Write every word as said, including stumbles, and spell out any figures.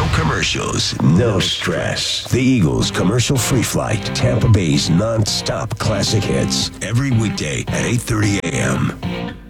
No commercials, no stress. The Eagles Commercial Free Flight, Tampa Bay's non-stop classic hits. Every weekday at eight thirty a.m.